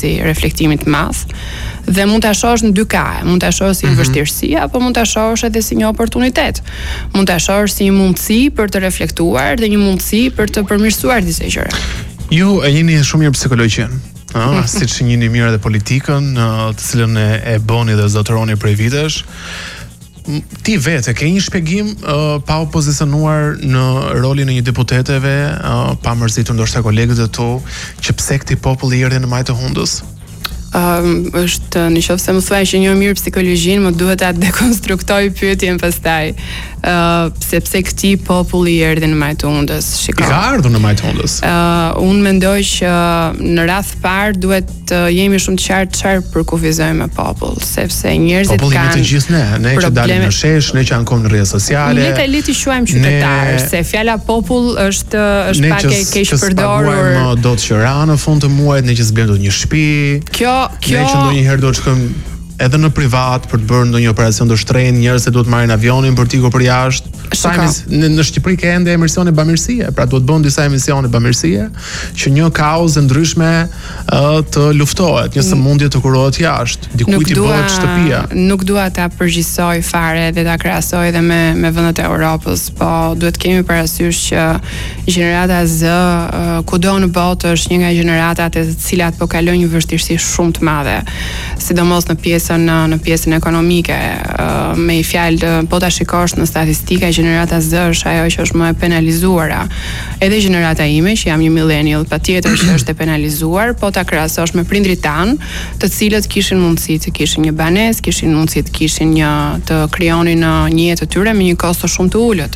si reflektimi të madh dhe mund ta shohësh në dy kahe, mund ta shohësh si vështirësi apo mund ta shohësh edhe si një oportunitet. Mund ta shohësh si një mundësi për të reflektuar dhe një mundësi për të përmirësuar disa gjëra. Ju e jeni shumë mirë psikologjin. Siç njihni mirë edhe politikën, të cilën e bëni dhe zotëroni prej vitesh. Ti vetë ke një shpjegim pa opozicionuar në rolin e një deputeteve, pa mërzitur ndoshta kolegët e tu, që pse këtij populli erdhi në majë të hundës? Është nëse më thuaj që një mirë psikologjin, më duhet ta dekonstruktoj pyetjen pastaj. Sepse këtij populli erdhi në majë të hundës. Shikoj. Ka ardhur në majë të hundës. Unë mendoj që në radh parë duhet të jemi shumë të qartë çfarë përkufizojmë me popull, sepse njerëzit populli kanë të gjithë ne që dalim në shesh, ne që ankohem në rrjete sociale. Le të quajmë qytetar, se fjala popull është pak e keq përdorur. Ne që do të qira në fund të muajit, ne që zblen një shtëpi. Ne që ndonjëherë do të shkojmë edhe në privat për të bërë ndonjë operacion të shtrenjtë, njerëzit duhet marrin avionin për të ikur për jashtë. Në Shqipëri ka ende emisione bamirësie, pra duhet bën disa emisione bamirësie që një kauzë ndryshme të luftohet, një sëmundje të kurohet jashtë, dikujt i bëhet shtëpia. Nuk dua ta përgjigjsoj fare dhe ta krahasoj edhe me vendet e Europës, po duhet kemi parasysh që gjenerata Z kudo në botë është një nga gjeneratat e cilat po kalojnë një vështirësi shumë të madhe, sidomos në pjesën ekonomike. Me i fjalë, po ta shikosh në statistika, gjenerata Z është ajo që është më e penalizuara. Edhe gjenerata ime, që jam një millennial, patjetër që është e penalizuar, po ta krahasosh me prindrit tan, të cilët kishin mundësi të kishin një banesë, kishin mundësi të kishin të krijonin një jetë të tyre me një kosto shumë të ulët.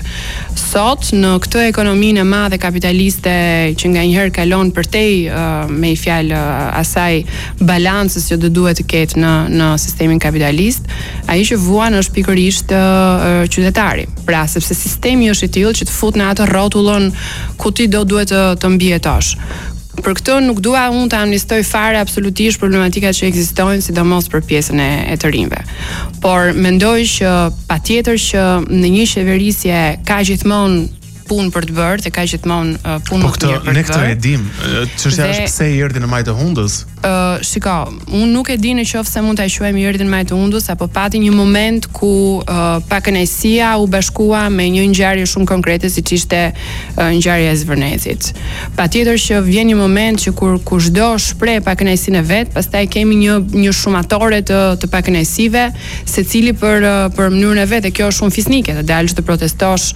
Sot në këtë ekonominë e madhe kapitaliste që nganjëherë kalon përtej me i fjalë asaj balancës që do duhet të ketë në sistemin kapitalist, ai që vuan është pikërisht qytetari. Pra, sepse sistemi është i tillë që të fut në atë rrotullon ku ti duhet të mbijetosh. Për këtë nuk dua unë të amnistoj fare absolutisht problematikat që ekzistojnë, sidomos për pjesën e të rinjve. Por mendoj që patjetër që në një qeverisje ka gjithmonë punë për të bërë, dhe ka gjithmonë punë më të mirë për të bërë. Ne këtë e dim, çështja është pse i erdhi në majë të hundës. Shiko, unë nuk e di në qoftë se mund ta quajmë i erdhi në majë të hundës, apo pati një moment ku pakënaqësia u bashkua me një ngjarje shumë konkrete, siç ishte ngjarja e Zvërnezit. Patjetër që vjen një moment që kur kushdo shpreh pakënaqësinë e vet, pastaj kemi një shumatore të pakënaqësive, secili për mënyrën e vet, dhe kjo është shumë fisnike, të dalësh të protestosh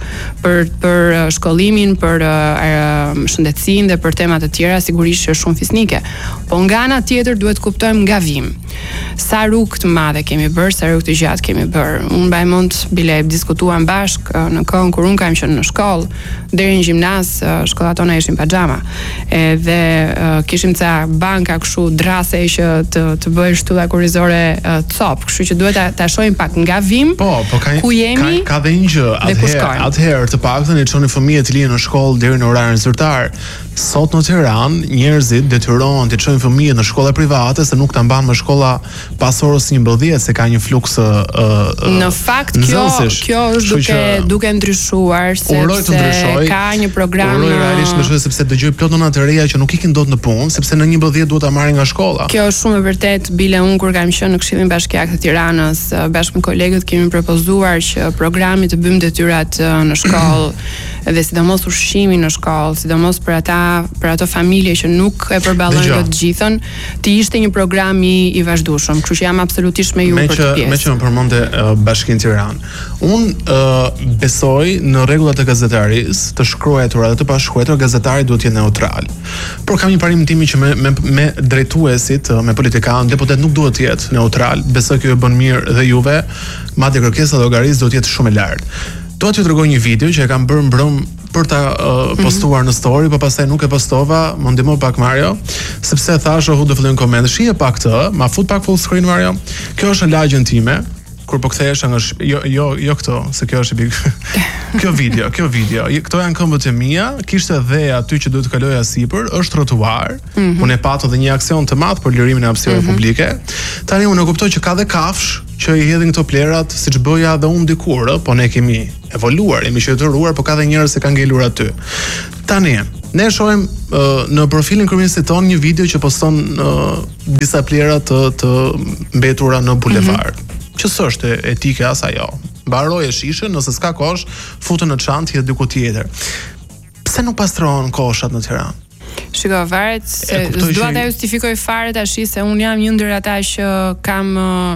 për shkollimin, për shëndetësinë dhe për tema të tjera, sigurisht është shumë fisnike. Po nga ana tjetër duhet kuptojmë gavim. Sa rrugë të madhe kemi bërë, sa rrugë të gjatë kemi bërë. Unë mbaj mend bile diskutuam bashk në kohën kur unë kam qenë në shkollë, deri në gjimnaz, shkollat tona ishin pajama. Edhe kishim ca banka kështu drase që të bëjë shtylla kurrizore cop, kështu që duhet ta shohim pak ngavim. Po ku jemi. Ka dhe një gjë, atëherë të paktën i çonin fëmijët të linë në shkollë deri në orarin zyrtar. Sot në Tiranë njerëzit detyrohen të çojnë fëmijët në shkolla private se nuk ta mban më shkolla pas orës 11 se ka një fluks në fakt kjo është duke ndryshuar, sepse ka një program realisht ndryshoi, sepse dëgjoj plot nëna të reja që nuk ikin dot në punë sepse në 11 duhet ta marrin nga shkolla. Kjo është shumë e vërtet. Bile unë kur kam qenë në Këshillin Bashkiak të Tiranës bashkë me kolegët kemi propozuar që programi të bëjmë detyrat në shkollë dhe sidomos ushqimi në shkollë, sidomos për ato familje që nuk e përballojnë të gjithën, të ishte një program i vazhdueshëm. Kështu që jam absolutisht me ju për këtë pjesë. Me që më përmendë Bashkinë Tiranë. Unë besoj në rregullat e gazetarisë, të shkruar dhe të pashkruar, gazetari duhet të jetë neutral. Por kam një parim timi që me drejtuesit, me politikanë, deputet nuk duhet të jetë neutral. Besoj kjo e bën mirë dhe juve, madje kërkesa e llogarisë duhet të jetë shumë e lartë. Do t'ju tregoj një video që e kam bërë mbrëm për ta postuar në story, po pastaj nuk e postova, më ndihmo pak Mario, sepse thash do fillojnë komente. Shije pak këtë, ma fut pak full screen Mario. Kjo është në lagjen time, kur po kthehesh nga jo këto, se kjo është kjo video. Këto janë këmbët e mia, kishte dhe aty që duhet të kaloja sipër, është trotuar. Unë e pata dhe një aksion të madh për lirimin e hapësirave publike. Tani unë e kuptoj që ka dhe kafsh që i hedhin këto plerat, siç bëja dhe unë dikur, po ne kemi evoluar, jemi shëtëruar, po ka dhe njerëz që kanë ngelur aty. Tani, Ne shohim në profilin kryeministit ton një video që poston disa plera të mbetura në bulevard. Që s'është etike as ajo. Mbaroje shishën, nëse s'ka kosh, futën në çantë dhe diku tjetër. Pse nuk pastrohen koshat në Tiranë? Shiko, varet se dua ta justifikoj fare tash se un jam një ndër ata që kam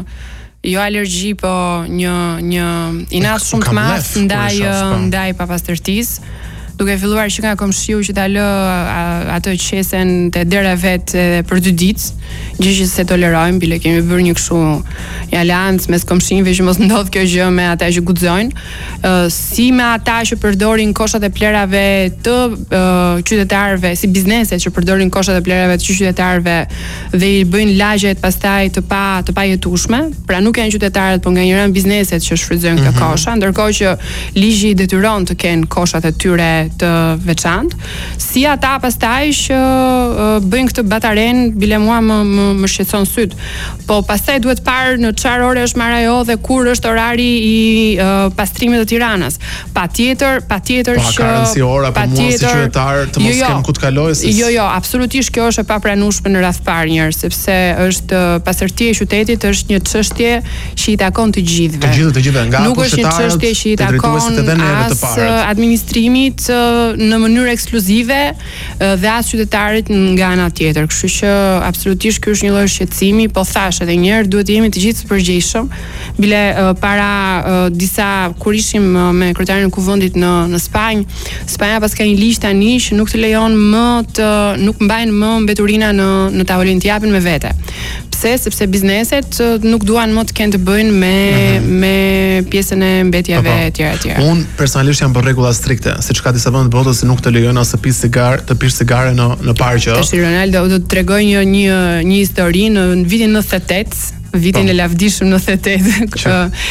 jo alergji, po një inat shumë të madh ndaj papastërtisë. Duke filluar që nga komshiu që ta lë ato qesen te dera vet për 2 ditë, gjë që se tolerojmë, bile kemi bërë një kështu jalancë mes komshinjve që mos ndodh kjo gjë me ata që guxojnë, si me ata që përdorin koshat e plerave të qytetarëve, si bizneset që përdorin koshat e plerave të qytetarëve dhe i bëjnë lagjet pastaj të pajetueshme, pra nuk janë qytetarët, por nga njëra bizneset që shfrytëzojnë këto kosha, ndërkohë që ligji i detyron të kenë koshat e tyre të veçantë, si ata pastaj që bëjnë këtë bataren, bile mua më shqetëson syt. Po pastaj duhet parë në çfarë ore është marrë ajo dhe kur është orari i pastrimit të Tiranës. Patjetër që ka rëndësi ora për mua si qytetar të mos kem ku të kaloj. Jo, absolutisht kjo është e papranueshme në radh parë njerëz, sepse është pastërtia e qytetit është një çështje që i takon të gjithëve. Të gjithëve, nga nuk është një çështje që i takon as administrimit në mënyrë ekskluzive dhe as qytetarit nga ana tjetër. Kështu që absolutisht ky është një lloj shqetësimi, po thash edhe një herë duhet të jemi të gjithë të përgjegjshëm. Bile para disa kur ishim me kryetarin e kuvendit në Spanjë, Spanja pas ka një ligj tani që nuk të lejon nuk mbajnë më mbeturina në tavolinë, të japin me vete. Pse? Sepse bizneset nuk duan më të kenë të bëjnë me pjesën e mbetjeve etj. Unë personalisht jam për rregulla strikte, siç ka disa vende të botës që nuk të lejojnë as të pish sigare në parqe. Tash Ronaldo do të tregoj një histori në vitin 98. Vitin e lavdishëm 98.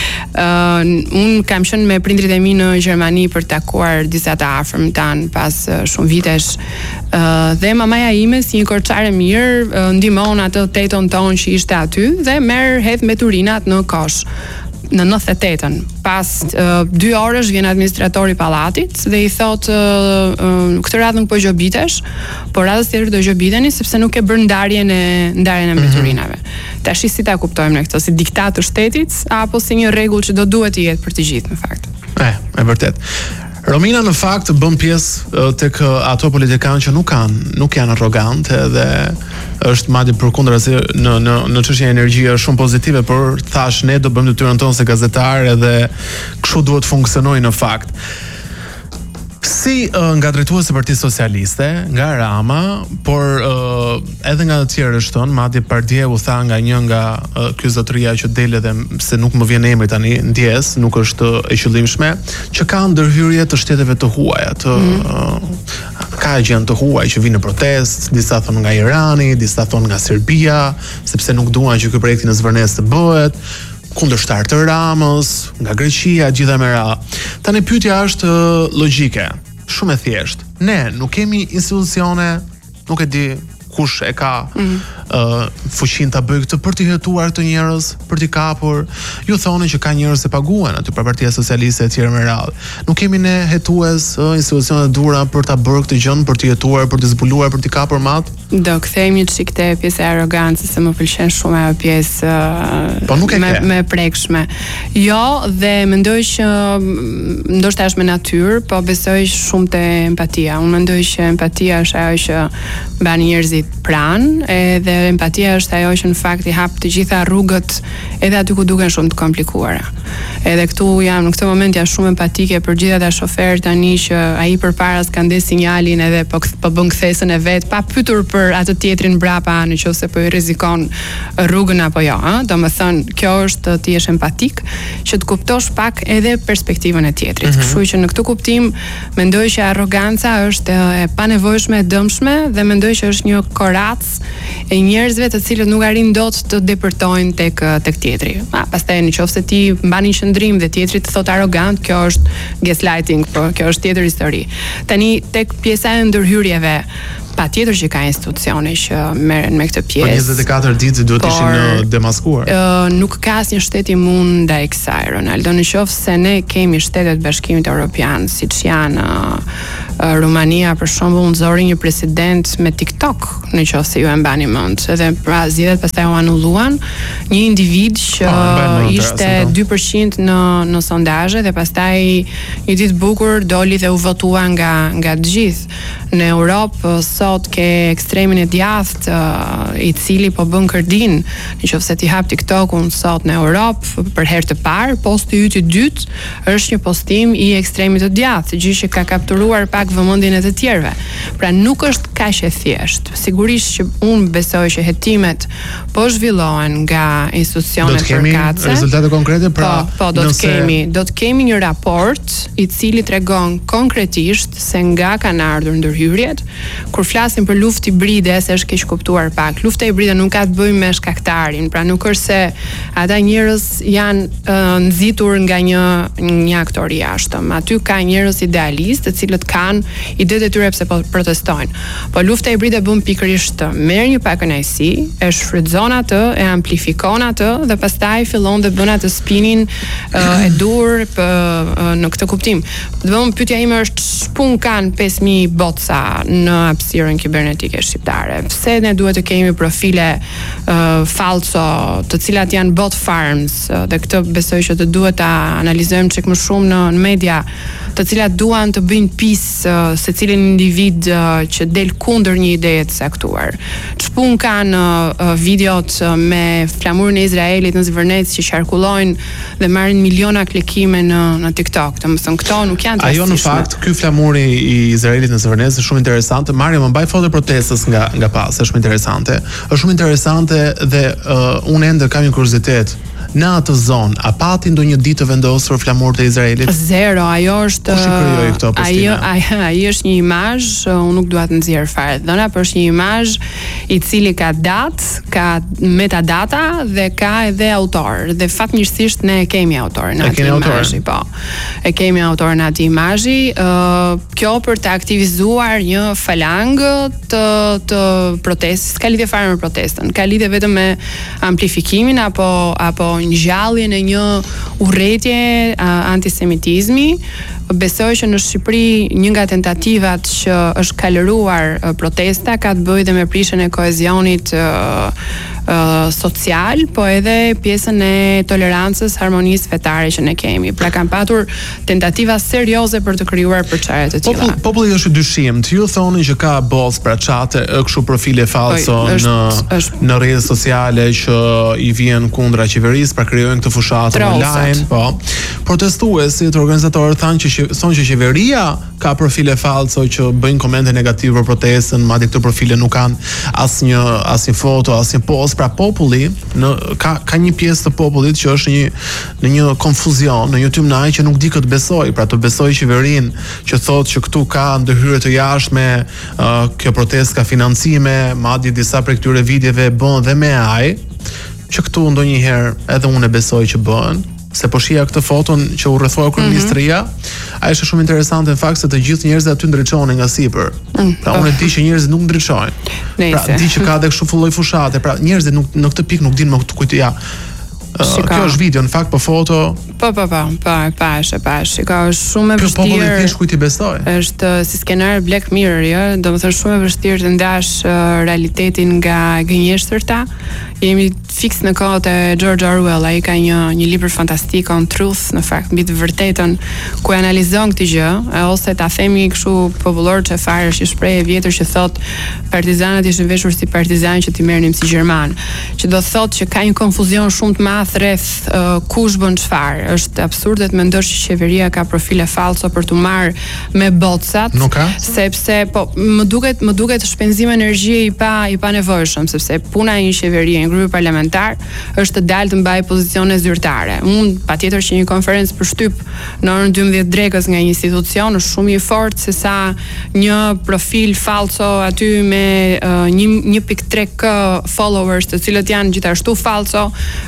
Unë kam qenë me prindrit e mi në Gjermani për takuar disa të afërm tan pas shumë vitesh. Dhe mamaja ime si një korçare mirë ndihmon atë teton ton që ishte aty dhe hedh mbeturinat në kosh. Në 98-ën, pas 2 orësh vjen administratori i pallatit dhe i thot këtë radhë nuk po gjobitesh, por radhës tjetër do gjobiteni sepse nuk e bën ndarjen e mbeturinave. Tash si ta kuptojmë ne këtë, si diktat të shtetit apo si një rregull që do duhet të jetë për të gjithë në fakt? E vërtet. Romina në fakt bën pjesë tek ato politikanë që nuk janë arrogantë dhe është madje përkundrazi në çështjen e energjisë shumë pozitive, por thash ne do bëjmë detyrën tonë se gazetarë dhe kështu duhet funksionojë në fakt. Si nga drejtuesi e Partisë Socialiste, nga Rama, por edhe nga të tjerë tonë, madje Pardje u tha nga një nga ky zotëria që del edhe se nuk më vjen emri tani, ndjes, nuk është e qëllimshme, që ka ndërhyrje të shteteve të huaja, ka gjë të huaj që vinë në protest, disa thonë nga Irani, disa thonë nga Serbia, sepse nuk duan që ky projekt në Zvërnes të bëhet, kundërshtar të Ramës, nga Greqia, gjitha me radhë. Tani pyetja është logjike, shumë e thjeshtë. Ne nuk kemi institucione, nuk e di kush e ka fuqinë ta bëjë këtë për të hetuar të njerëz, për t'i kapur. Ju thonë që ka njerëz që paguhen aty për Partia Socialiste e tjerë me radhë. Nuk kemi ne hetues institucione të dhura për ta bërë këtë gjë, për t'i hetuar, për t'i zbuluar, për t'i kapur mat. Do kthehemi çik te pjesa e arrogancës, se më pëlqen shumë ajo pjesë me prekshme. Jo, dhe mendoj që ndoshta është me natyrë, po besoj shumë te empatia. Unë mendoj që empatia është ajo që bën njerëzit pranë, edhe empatia është ajo që në fakt i hap të gjitha rrugët edhe aty ku duken shumë të komplikuara. Edhe këtu në këtë moment jam shumë empatike për gjithë ata shoferë tani që ai përpara s'ka ndes sinjalin edhe po bën kthesën e vet pa pyetur për atë tjetrin mbrapa nëse po i rrezikon rrugën apo jo, domethënë kjo është ti jesh empatik që të kuptosh pak edhe perspektivën e tjetrit. Kështu që në këtë kuptim mendoj që arroganca është e panevojshme, e dëmshme dhe mendoj që është një korac e njerëzve të cilët nuk arrin dot të depërtojnë tek tjetri. Pastaj nëse ti mbani qendrim dhe tjetri të thot arrogant, kjo është gaslighting, po kjo është tjetër histori. Tani tek pjesa e ndërhyrjeve, patjetër që ka institucione që merren me këtë pjesë. 24 ditë duhet ishin demaskuar. Nuk ka asnjë shtet imun ndaj kësaj, Ronaldo. Nëse ne kemi shtetet Bashkimit Evropian, siç janë Rumania për shembull, nxori një president me TikTok, nëse ju e mbani mend, edhe pra zgjedhjet pastaj u anulluan, një individ që ishte 2% në sondazhe dhe pastaj një ditë bukur doli dhe u votua nga të gjithë. Në Europë sot ke ekstremin e djathtë i cili po bën kërdin. Nëse ti hap TikTokun sot në Europë për herë të parë, posti yt i dytë është një postim i ekstremit të djathtë, gjë që ka kapturuar pak vëmendjen e të tjerëve. Pra nuk është kaq e thjeshtë. Sigurisht që unë besoj që hetimet po zhvillohen nga institucionet përkatëse. Do të kemi rezultate konkrete, pra do të kemi një raport i cili tregon konkretisht se nga kanë ardhur ndërhyrjet. Kur flasim për luftë hibride, se është keq kuptuar pak. Lufta hibride nuk ka të bëjë me shkaktarin, pra nuk është se ata njerëz janë nxitur nga një aktor i jashtëm. Aty ka njerëz idealistë, të cilët kanë idetë e tyre pse po protestojnë. Po lufta hibride bën pikërisht të merr një pakënaqësi, e shfrytëzon atë, e amplifikon atë dhe pastaj fillon të bën atë spinin e dur në këtë kuptim. Domthonë pyetja ime është ç'pun kanë 5000 botsa në hapësirën kibernetike shqiptare? Pse ne duhet të kemi profile falso, të cilat janë bot farms, dhe këtë besoj që të duhet ta analizojmë çik më shumë në media, të cilat duan të bëjnë pisë secilin individ që del kundër një ideje të saktuar. Ç'pun kanë videot me flamurin e Izraelit në Zvërnec që qarkullojnë dhe marrin miliona klikime në TikTok. Domethënë këto nuk janë të rastishme. Ajo në fakt, ky flamuri i Izraelit në Zvërnec është shumë interesante. Marrja më mbaj foto protestës nga pas, është shumë interesante. Është shumë interesante dhe unë ende kam një kuriozitet. Në atë zonë, a pati ndonjë ditë të vendosur flamurët e Izraelit? Zero, ajo është. Kush i krijoi këto postime? Ai është një imazh, unë nuk dua të nxjerr fare dhëna, por është një imazh i cili ka datë, ka metadata dhe ka edhe autor. Dhe fatmirësisht ne e kemi autorin e atij imazhi, po. E kemi autorin e atij imazhi, kjo për të aktivizuar një falangë të protestës, ka lidhje fare me protestën, ka lidhje vetëm me amplifikimin apo ngjalljen e një urrëtie antisemitizmi. Besoj që në Shqipëri një nga tentativat që është kaloruar protesta ka të bëjë dhe me prishjen e kohezionit social, po edhe pjesën e tolerancës, harmonisë fetare që ne kemi. Pra kanë patur tentativa serioze për të krijuar përçarje të tilla. Populli është i dyshimt. Ju thoni që ka bots pra çate, kështu profile falso në rrjetet sociale që i vijnë kundra qeverisë, pra krijojnë këtë fushatë online, po. Protestuesit, organizatorët thonë që qeveria ka profile falso që bëjnë komente negative për protestën, madje këto profile nuk kanë asnjë foto, asnjë post. Pra populli ka një pjesë të popullit që është në një konfuzion, në një tymnaj që nuk di këtë besoj, pra të besoj qeverinë që thotë që këtu ka ndërhyrje të jashtme, kjo protestë ka financime, madje disa prej këtyre videove bën dhe me AI, që këtu ndonjëherë edhe unë e besoj që bën. Se po shija këtë foton që u rrethoi kryeministria, ai është shumë interesante në fakt se të gjithë njerëzit aty ndriçohen nga sipër. Pra unë e di që njerëzit nuk ndriçojnë. Pra di që ka edhe kështu lloj fushate, pra njerëzit nuk në këtë pikë nuk dinë më kujt ja. Kjo është video, në fakt, po foto. Po, pash. Ka shumë e vështirë. Populli thjesht kujt i besoj. Është si skenar Black Mirror, jo? Domethënë shumë e vështirë të ndash realitetin nga gënjeshtërta. Jemi fiks në kohët e George Orwell, ai ka një libër fantastik on truth, në fakt, mbi të vërtetën, ku analizon këtë gjë, ose ta themi kështu popullor çfarë është një shprehje e vjetër që thot partizanët ishin veshur si partizanë që ti merrnim si gjerman, që do thotë që ka një konfuzion shumë të madh rreth kush bën çfarë. Është absurde të mendosh që qeveria ka profile falso për të marrë me bocat, sepse po më duket shpenzim energjie i pa nevojshëm, sepse puna e një qeverie, një grupi parlamentar është të dalë të mbajë pozicione zyrtare. Unë patjetër që një konferencë përshtyp në orën 12 drekës nga një institucion është shumë i fortë se sa një profil falso aty me 1.3k followers, të cilët janë gjithashtu falso, që dalë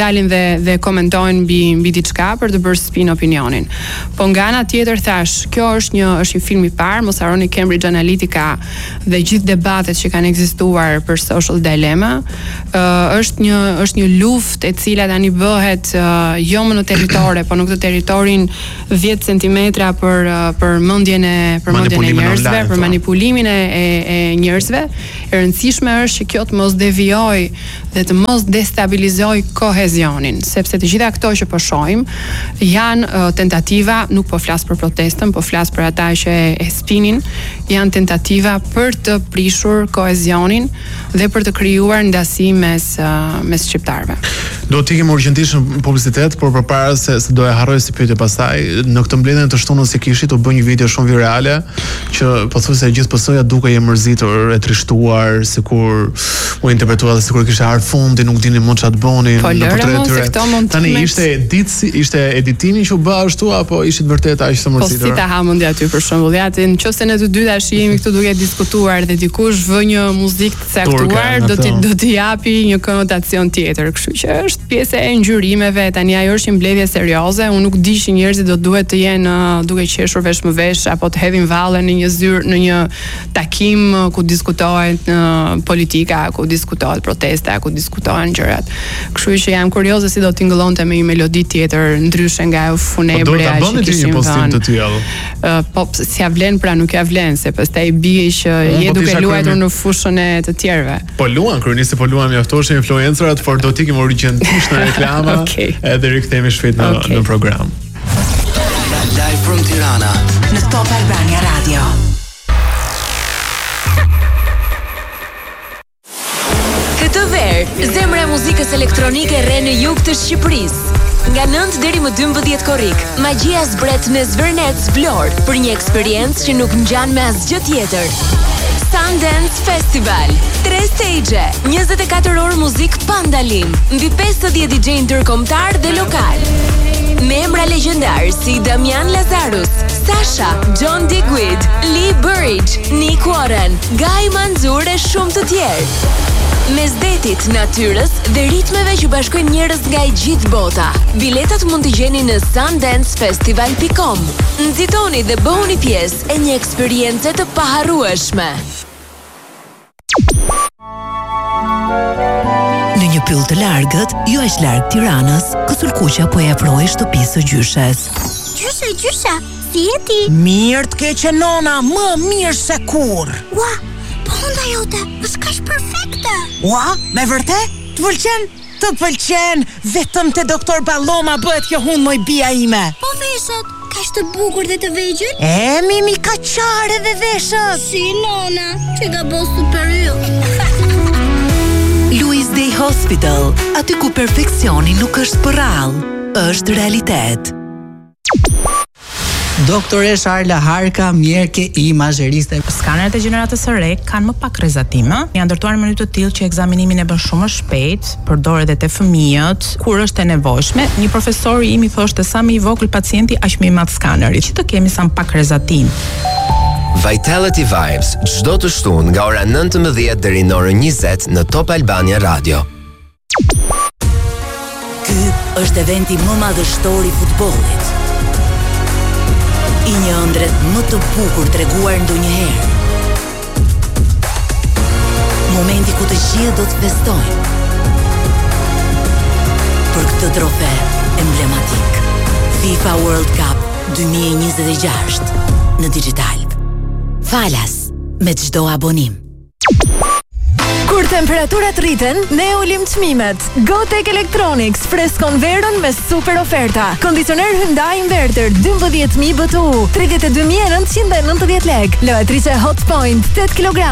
dalin dhe komentojnë mbi diçka për të bërë spin opinionin. Po nga ana tjetër thash, kjo është një film i parë, mos harroni Cambridge Analytica dhe gjithë debatet që kanë ekzistuar për social dilemma, është një luftë e cila tani bëhet jo më në territore, po në këtë territorin 10 centimetra për mendjen e njerëzve, për manipulimin e njerëzve. E rëndësishme është që kjo të mos devijoj dhe të mos destabilizoj kohezionin, sepse të gjitha këto që po shohim janë tentativa, nuk po flas për protestën, po flas për ata që e spinin, janë tentativa për të prishur kohezionin dhe për të krijuar ndasi mes shqiptarëve. Do të ikim urgjentisht në publicitet, por përpara se do e harroj si pyetje pastaj, në këtë mbledhjen të shtunës së kishit u bë një video shumë virale që pothuajse gjithë PS-ja duke i mërzitur, e trishtuar, sikur u interpretua dhe sikur kishte ardhur fundi, nuk dinin më çfarë të bënin në portretin. Tani ishte editimi që u bë ashtu apo ishit vërtet aq të mërzitur? Po si ta hamundi aty për shembull, nëse ne të dy tash jemi këtu duke diskutuar dhe dikush vë një muzikë të caktuar, do t'i japi një konotacion tjetër, kështu që është pjesë e ngjyrimeve. Tani ajo është një mbledhje serioze, unë nuk di që njerëzit do duhet të jenë duke qeshur vesh më vesh apo të hedhin valle në një zyrë, në një takim ku diskutohet politika, ku diskutohet protesta, ku diskutohen gjërat. Kështu që jam kurioze si do tingëllonte me një melodi tjetër ndryshe nga ajo funebrea që kishim vënë. Po si ja vlen, pra nuk ja vlen, se pastaj bie që je duke luajtur në fushën e të tjerëve. Po luan, kryenisht po luan mjaftoshin influencerat, por do të ikim urgjentisht në reklama edhe rikthehemi shpejt në program. Live from Tirana në Top Albania Radio. Këtë verë, zemra e muzikës elektronike rre në jug të Shqipërisë. Nga 9 deri më 12 korrik, magjia zbret në Zvërnec Vlorë për një eksperiencë që nuk ngjan me asgjë tjetër. Sundance Festival, 3 stage, 24 orë muzik pa ndalim, mbi 50 DJ ndërkombëtar dhe lokal. Me emra legjendar si Damian Lazarus, Sasha, John Digweed, Lee Burridge, Nick Warren, Guy Manzur e shumë të tjerë. Mes detit, natyrës dhe ritmeve që bashkojnë njerëz nga e gjithë bota. Biletat mund t'i gjeni në sundancefestival.com. Nxitoni dhe bëhuni pjesë e një eksperience të paharrueshme. Në një pyll të largët, jo aq larg Tiranës, Kosulkuqa po e afroi shtëpisë së gjyshes. Gjyshe, si je ti? Mirë të keqe nona, më mirë se kur. Ua, po hunda jote, është kaq perfekte. Ua, me vërtet? Të pëlqen? Të pëlqen, vetëm te doktor Balloma bëhet kjo hund moj bia ime. Po veshët, kaq të bukur dhe të vegjël? Mimi ka qare dhe veshët. Si nona, që ka bo superior. Louis Day Hospital, aty ku perfeksioni nuk është për rallë, është realitet. Doktoresh Arla Harka, mjerke imazheriste. Skanerët e gjeneratës së re kanë më pak rrezatime, janë ndërtuar në mënyrë të tillë që ekzaminimin e bën shumë më shpejt, përdor edhe te fëmijët kur është e nevojshme. Një profesor im i thoshte sa më i vogël pacienti aq më i madh skaneri, që të kemi sa më pak rrezatim. Vitality Vibes, çdo të shtunë nga ora 19 deri në orën 20 në Top Albania Radio. Ky është eventi më madhështor i futbollit. I një ëndrret më të bukur treguar ndonjëherë. Momenti ku të gjithë do të festojnë për këtë trofe emblematik. FIFA World Cup 2026 në digital. Falas me çdo abonim. Kur temperaturat rriten, ne ulim çmimet. Gotek Electronics freskon verën me super oferta. Kondicioner Hyundai Inverter 12.000 BTU, 32.990 lek. Lavatrice Hotpoint 8 kg,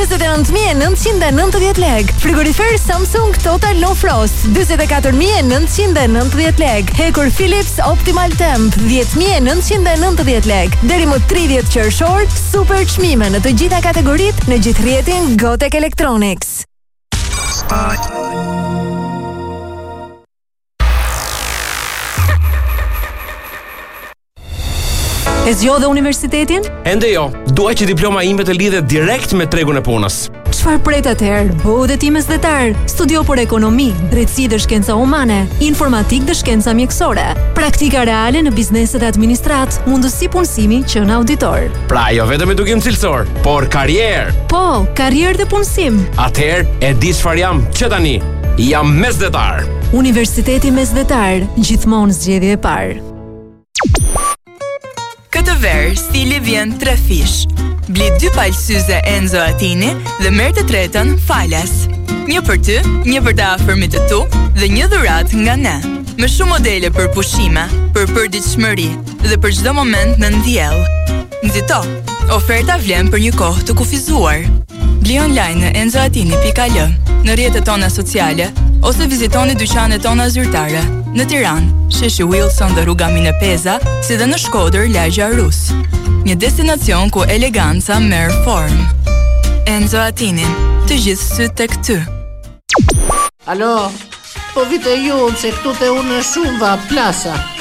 29.990 lek. Frigorifer Samsung Total No Frost 24.990 lek. Hekur Philips Optimal Temp 10.990 lek. Deri më 30 qershor, super çmime në të gjitha kategoritë në gjithë rrjetin Gotek Electronics. E zgjodhe universitetin? Ende jo, dua që diploma ime të lidhet direkt me tregun e punës. Çfarë pret atëherë? Bëu dhe ti mesdhetar. Studio për ekonomi, drejtësi dhe shkenca humane, informatik dhe shkenca mjekësore, praktika reale në bizneset e administrat, mundësi punësimi që në auditor. Pra jo vetëm edukim cilësor, por karrierë. Po, karrierë dhe punësim. Atëherë e di çfarë jam që tani. Jam mesdhetar. Universiteti Mesdhetar, gjithmonë zgjedhje e parë. Këtë verë, stili vjen 3 fish. Bli 2 palë syze Enzo Attini dhe merr të tretën falas. Një për ty, një për të afërmit të tu dhe një dhurat nga ne. Me shumë modele për pushime, për përditshmëri dhe për çdo moment në ndjell. Nxito, oferta vlen për një kohë të kufizuar. Bli online në enzoatini.al, në rrjetet tona sociale ose vizitoni dyqanet tona zyrtare në Tiranë, sheshi Wilson dhe rruga Minepeza, si dhe në Shkodër, lagja Rus. Një destinacion ku eleganca merr formë. Enzo Attini, të gjithë sytë tek ty. Alo, po vite ju se këtu te unë shumë va plasa.